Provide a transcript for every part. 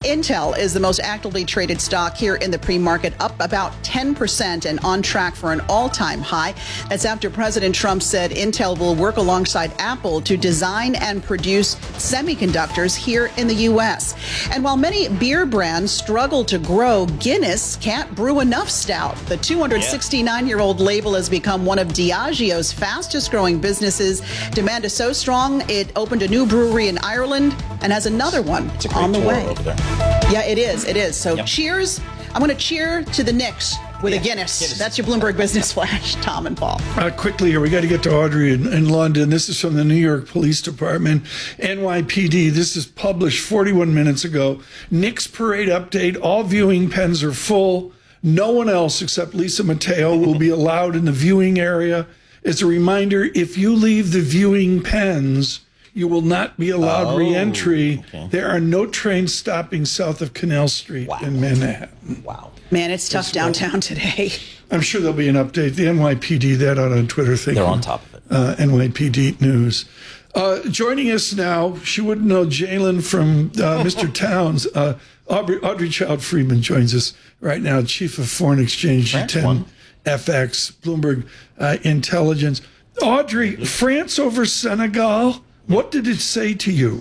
Intel is the most actively traded stock here in the pre-market, up about 10% and on track for an all-time high. That's after President Trump said Intel will work alongside Apple to design and produce semiconductors here in the U.S. And while many beer brands struggle to grow, Guinness can't brew enough stout. The 269-year-old label has become one of Diageo's fastest-growing businesses. Demand is so strong, it opened a new brewery in Ireland and has another one on the way. Over there. Yeah, it is. It is. So cheers. I'm going to cheer to the Knicks with a Guinness. That's your Bloomberg Business Flash, Tom and Paul. Quickly here, we got to get to Audrey in London. This is from the New York Police Department, NYPD. This is published 41 minutes ago. Knicks parade update. All viewing pens are full. No one else except Lisa Mateo will be allowed in the viewing area. As a reminder, if you leave the viewing pens, you will not be allowed re-entry. Okay. There are no trains stopping south of Canal Street in Manhattan. Wow. Man, it's tough downtown today. I'm sure there'll be an update. The NYPD, that out on Twitter. They're on top of it. NYPD News. Joining us now, she wouldn't know Jalen from Mr. Towns. Audrey Child-Friedman joins us right now, Chief of Foreign Exchange, G10 FX, Bloomberg Intelligence. Audrey, France over Senegal. What did it say to you?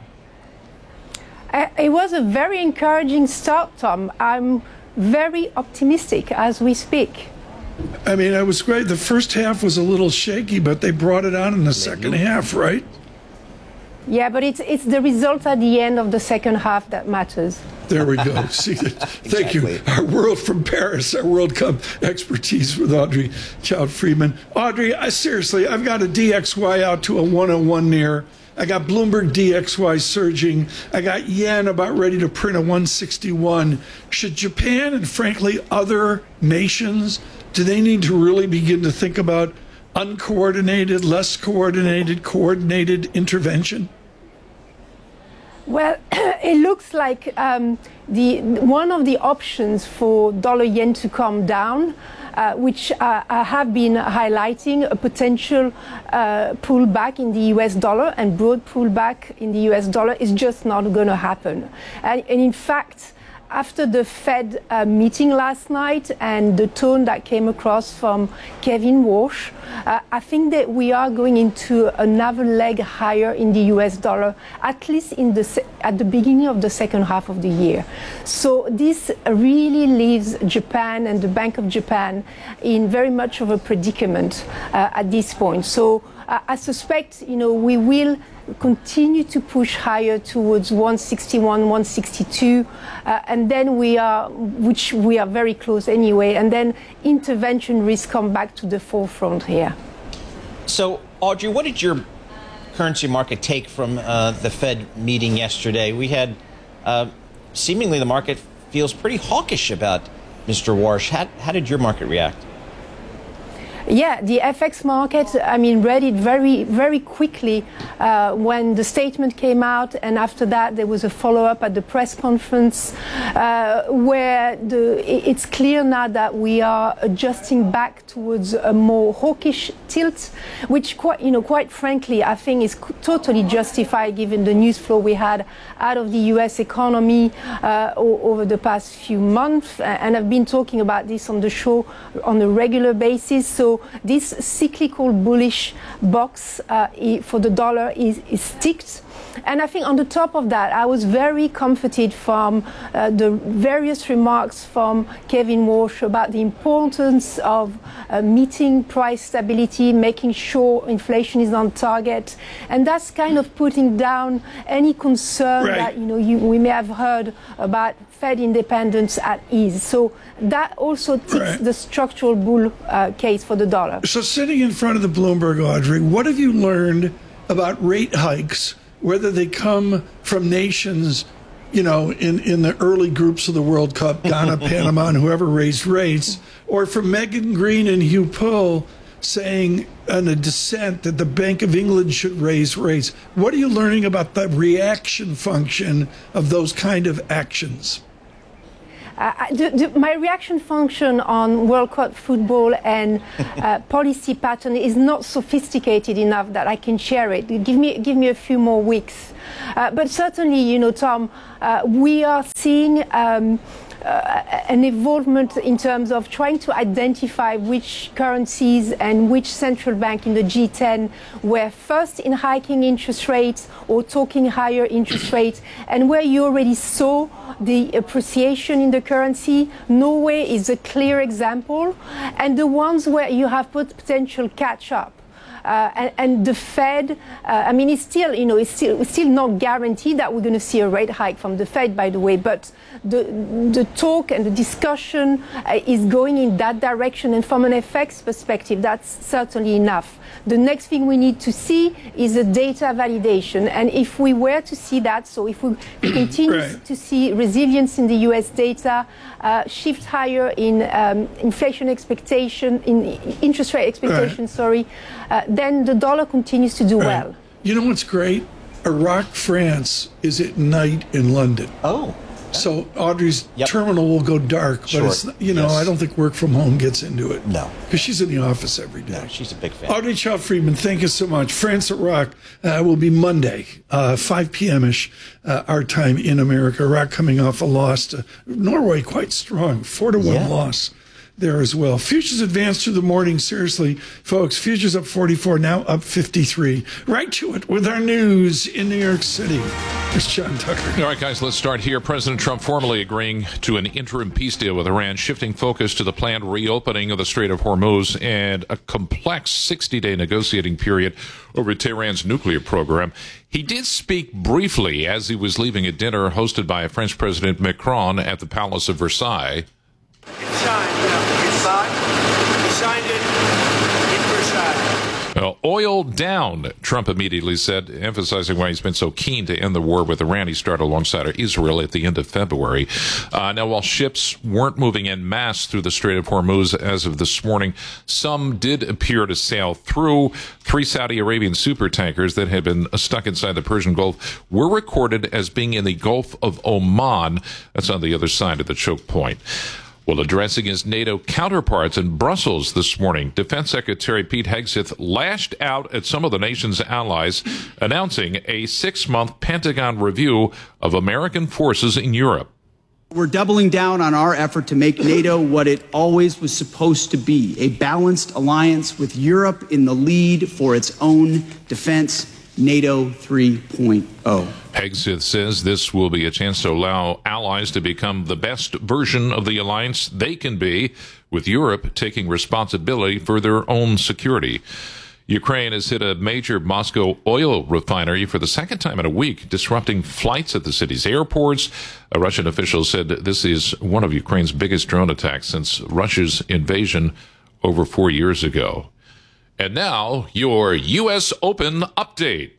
It was a very encouraging start, Tom. I'm very optimistic as we speak. I mean, it was great. The first half was a little shaky, but they brought it on in the second half, right? Yeah, but it's the result at the end of the second half that matters. There we go. See, thank you. Our World from Paris, our World Cup expertise with Audrey Child-Friedman. Audrey, seriously, I've got a DXY out to a 101 near. I got Bloomberg DXY surging. I got yen about ready to print a 161. Should Japan and, frankly, other nations, do they need to really begin to think about uncoordinated, less coordinated, coordinated intervention? Well, it looks like one of the options for dollar yen to come down, which I have been highlighting, a potential pullback in the US dollar and broad pullback in the US dollar is just not going to happen. And in fact, after the Fed meeting last night and the tone that came across from Kevin Walsh, I think that we are going into another leg higher in the US dollar, at least at the beginning of the second half of the year. So this really leaves Japan and the Bank of Japan in very much of a predicament at this point. So I suspect, we will continue to push higher towards 161, 162, and then we are very close anyway, and then intervention risks come back to the forefront here. So, Audrey, what did your currency market take from the Fed meeting yesterday? We had seemingly the market feels pretty hawkish about Mr. Walsh. How did your market react? Yeah, the FX market, read it very, very quickly when the statement came out, and after that there was a follow-up at the press conference where it's clear now that we are adjusting back towards a more hawkish tilt, which quite frankly I think is totally justified given the news flow we had out of the US economy over the past few months, and I've been talking about this on the show on a regular basis. So this cyclical bullish box for the dollar is ticked. And I think on the top of that, I was very comforted from the various remarks from Kevin Walsh about the importance of meeting price stability, making sure inflation is on target. And that's kind of putting down any concern that we may have heard about Fed independence at ease. So that also ticks the structural bull case for the dollar. So sitting in front of the Bloomberg, Audrey, what have you learned about rate hikes, whether they come from nations, in the early groups of the World Cup, Ghana, Panama, and whoever raised rates, or from Megan Green and Hugh Pull saying in a dissent that the Bank of England should raise rates? What are you learning about the reaction function of those kind of actions? My reaction function on World Cup football and policy pattern is not sophisticated enough that I can share it. Give me a few more weeks. But certainly, Tom, we are seeing an evolvement in terms of trying to identify which currencies and which central bank in the G10 were first in hiking interest rates or talking higher interest rates, and where you already saw the appreciation in the currency. Norway is a clear example, and the ones where you have potential catch up. And the Fed, it's still not guaranteed that we're going to see a rate hike from the Fed, by the way, but the talk and the discussion is going in that direction. And from an FX perspective, that's certainly enough. The next thing we need to see is a data validation. And if we were to see that, so if we continue to see resilience in the US data, shift higher in inflation expectation, in interest rate expectation, then the dollar continues to do well. You know what's great? Iraq, France is at night in London. Oh. So Audrey's terminal will go dark, but it's, I don't think work from home gets into it. No. Because she's in the office every day. No, she's a big fan. Audrey Child-Friedman, thank you so much. France, Iraq will be Monday, 5 p.m.-ish, our time in America. Iraq coming off a loss to Norway, quite strong, 4-1 loss there as well. Futures advanced through the morning. Seriously, folks, futures up 44, now up 53. Right to it with our news in New York City. Here's John Tucker. All right, guys, let's start here. President Trump formally agreeing to an interim peace deal with Iran, shifting focus to the planned reopening of the Strait of Hormuz and a complex 60-day negotiating period over Tehran's nuclear program. He did speak briefly as he was leaving a dinner hosted by French President Macron at the Palace of Versailles. He signed it in Versailles. Oil down, Trump immediately said, emphasizing why he's been so keen to end the war with Iran. He started alongside Israel at the end of February. Now, while ships weren't moving en masse through the Strait of Hormuz as of this morning, some did appear to sail through. 3 Saudi Arabian supertankers that had been stuck inside the Persian Gulf were recorded as being in the Gulf of Oman. That's on the other side of the choke point. Well, addressing his NATO counterparts in Brussels this morning, Defense Secretary Pete Hegseth lashed out at some of the nation's allies, announcing a 6-month Pentagon review of American forces in Europe. We're doubling down on our effort to make NATO what it always was supposed to be, a balanced alliance with Europe in the lead for its own defense, NATO 3.0. Hegseth says this will be a chance to allow allies to become the best version of the alliance they can be, with Europe taking responsibility for their own security. Ukraine has hit a major Moscow oil refinery for the second time in a week, disrupting flights at the city's airports. A Russian official said this is one of Ukraine's biggest drone attacks since Russia's invasion over 4 years ago. And now, your U.S. Open update.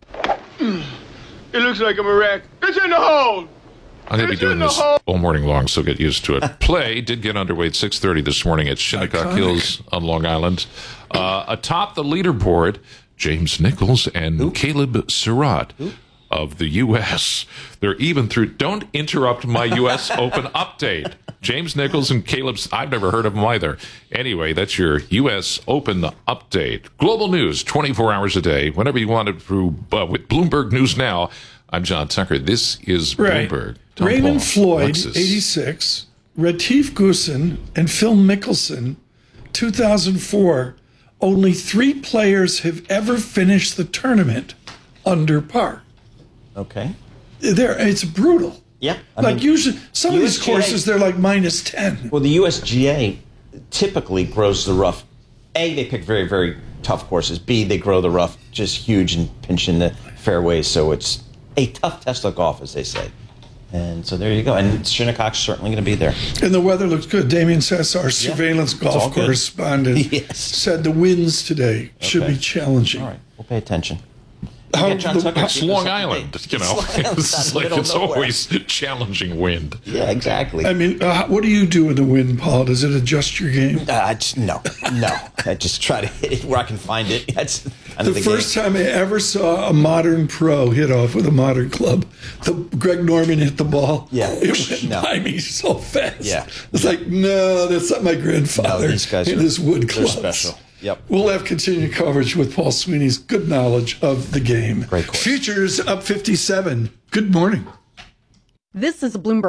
It looks like I'm a wreck. It's in the hole! I'm going to be doing this all morning long, so get used to it. Play did get underway at 6:30 this morning at Shinnecock Hills on Long Island. Atop the leaderboard, James Nicholls and Caleb Surratt of the U.S. They're even through. Don't interrupt my U.S. Open update. James Nicholls and Caleb's, I've never heard of them either. Anyway, that's your U.S. Open update. Global news, 24 hours a day, whenever you want it through with Bloomberg News Now. I'm John Tucker. This is Bloomberg. Tom Raymond Paul, Floyd, Lexus. 86, Retief Goosen, and Phil Mickelson, 2004. Only 3 players have ever finished the tournament under par. Okay. It's brutal. Yeah. Usually, some of these courses, they're like minus 10. Well, the USGA typically grows the rough. A, they pick very, very tough courses. B, they grow the rough just huge and pinch in the fairways. So it's a tough test of golf, as they say. And so there you go. And Shinnecock's certainly going to be there. And the weather looks good. Damien Sess, our surveillance golf correspondent, said the winds today should be challenging. All right. We'll pay attention. Yeah, John Tucker. It's Long Island, you know. It's always challenging wind. Yeah, exactly. I mean, what do you do in the wind, Paul? Does it adjust your game? No. I just try to hit it where I can find it. That's the first time I ever saw a modern pro hit off with a modern club, Greg Norman hit the ball. Yeah. It went by me so fast. Yeah. It's like, no, that's not my grandfather. No, these guys in his wood clubs. They're special. Yep. We'll have continued coverage with Paul Sweeney's good knowledge of the game. Great course. Futures up 57. Good morning. This is a Bloomberg